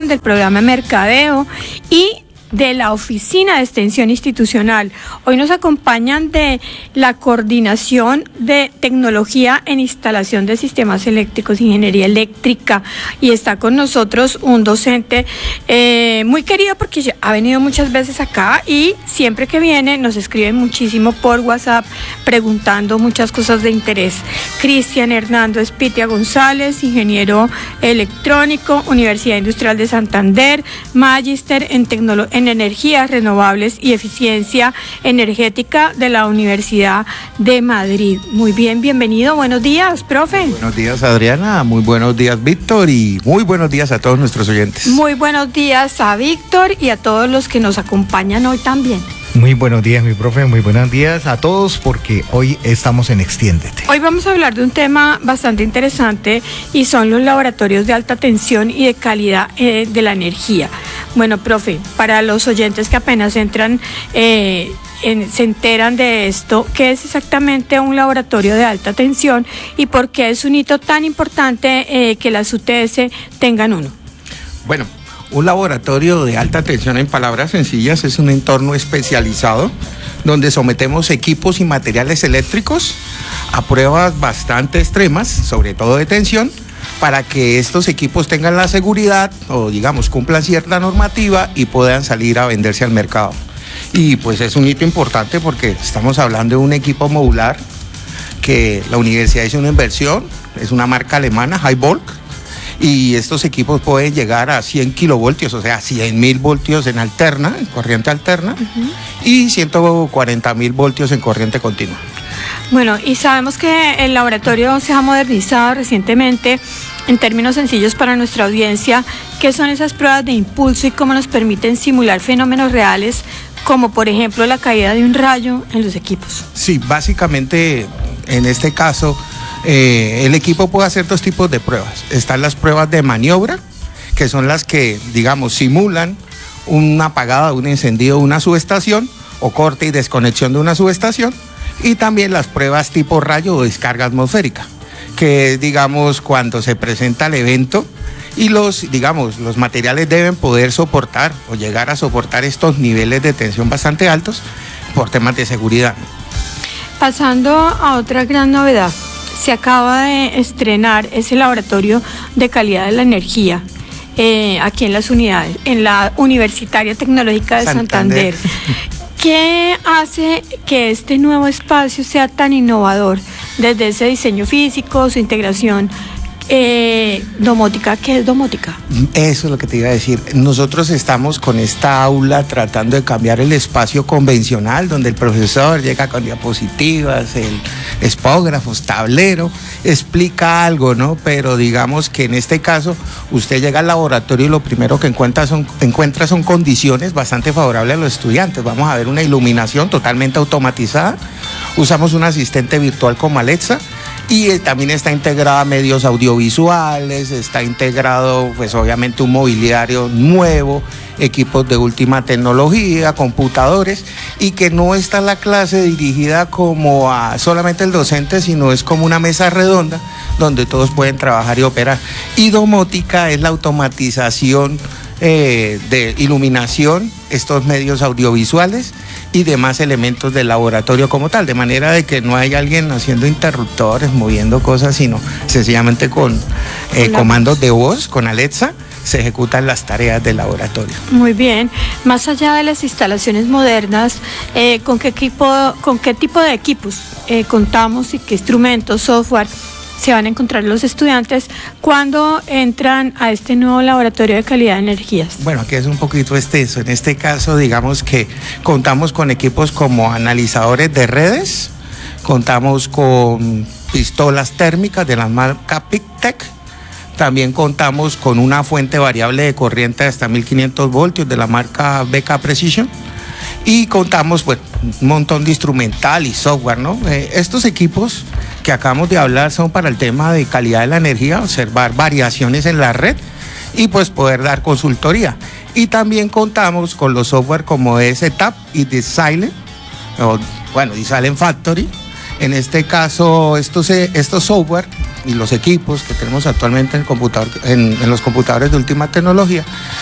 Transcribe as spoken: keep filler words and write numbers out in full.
del programa Mercadeo y de la Oficina de Extensión Institucional. Hoy nos acompañan de la Coordinación de Tecnología en Instalación de Sistemas Eléctricos, Ingeniería Eléctrica, y está con nosotros un docente eh, muy querido porque ha venido muchas veces acá y siempre que viene nos escribe muchísimo por WhatsApp preguntando muchas cosas de interés. Cristian Hernando Espitia González, ingeniero electrónico, Universidad Industrial de Santander, magíster en tecnología en energías renovables y eficiencia energética de la Universidad de Madrid. Muy bien, bienvenido, buenos días, profe. Buenos días, Adriana, muy buenos días, Víctor, y muy buenos días a todos nuestros oyentes. Muy buenos días a Víctor y a todos los que nos acompañan hoy también. Muy buenos días, mi profe, muy buenos días a todos, porque hoy estamos en Extiéndete. Hoy vamos a hablar de un tema bastante interesante y son los laboratorios de alta tensión y de calidad eh, de la energía. Bueno, profe, para los oyentes que apenas entran, eh, en, se enteran de esto, ¿qué es exactamente un laboratorio de alta tensión y por qué es un hito tan importante eh, que las U T S tengan uno? Bueno, un laboratorio de alta tensión, en palabras sencillas, es un entorno especializado donde sometemos equipos y materiales eléctricos a pruebas bastante extremas, sobre todo de tensión, para que estos equipos tengan la seguridad o, digamos, cumplan cierta normativa y puedan salir a venderse al mercado. Y pues es un hito importante porque estamos hablando de un equipo modular que la universidad hizo una inversión, es una marca alemana, Highvolk, y estos equipos pueden llegar a cien kilovoltios, o sea, cien mil voltios en alterna, en corriente alterna, uh-huh. y ciento cuarenta mil voltios en corriente continua. Bueno, y sabemos que el laboratorio se ha modernizado recientemente. En términos sencillos para nuestra audiencia, ¿qué son esas pruebas de impulso y cómo nos permiten simular fenómenos reales, como por ejemplo la caída de un rayo en los equipos? Sí, básicamente en este caso eh, el equipo puede hacer dos tipos de pruebas. Están las pruebas de maniobra, que son las que, digamos, simulan una apagada, un encendido de una subestación o corte y desconexión de una subestación, y también las pruebas tipo rayo o descarga atmosférica, que es, digamos, cuando se presenta el evento y los, digamos, los materiales deben poder soportar o llegar a soportar estos niveles de tensión bastante altos por temas de seguridad. Pasando a otra gran novedad, se acaba de estrenar ese laboratorio de calidad de la energía eh, aquí en las unidades, en la Universitaria Tecnológica de Santander. Santander. ¿Qué hace que este nuevo espacio sea tan innovador? Desde ese diseño físico, su integración eh, domótica. ¿Qué es domótica? Eso es lo que te iba a decir. Nosotros estamos con esta aula tratando de cambiar el espacio convencional donde el profesor llega con diapositivas, el espógrafos, tablero, explica algo, ¿no? Pero digamos que en este caso usted llega al laboratorio y lo primero que encuentra son, encuentra son condiciones bastante favorables a los estudiantes. Vamos a ver una iluminación totalmente automatizada. Usamos un asistente virtual como Alexa. Y eh, también está integrada medios audiovisuales, está integrado pues obviamente un mobiliario nuevo, equipos de última tecnología, computadores, y que no está la clase dirigida como a solamente el docente, sino es como una mesa redonda donde todos pueden trabajar y operar. Y domótica es la automatización eh, de iluminación, estos medios audiovisuales y demás elementos del laboratorio como tal, de manera de que no hay alguien haciendo interruptores, moviendo cosas, sino sencillamente con eh, comandos de voz, con Alexa, se ejecutan las tareas del laboratorio. Muy bien. Más allá de las instalaciones modernas, eh, ¿con qué equipo, con qué tipo de equipos eh, contamos y qué instrumentos, software se van a encontrar los estudiantes cuando entran a este nuevo laboratorio de calidad de energías? Bueno, aquí es un poquito extenso. En este caso, digamos que contamos con equipos como analizadores de redes, contamos con pistolas térmicas de la marca PicTech, también contamos con una fuente variable de corriente de hasta mil quinientos voltios de la marca B K Precision, y contamos pues un montón de instrumental y software, ¿no? Eh, estos equipos que acabamos de hablar son para el tema de calidad de la energía, observar variaciones en la red y pues poder dar consultoría. Y también contamos con los software como es Setup y Silent, o bueno, y Silent Factory. En este caso, estos, estos software y los equipos que tenemos actualmente en, el computador, en, en los computadores de última tecnología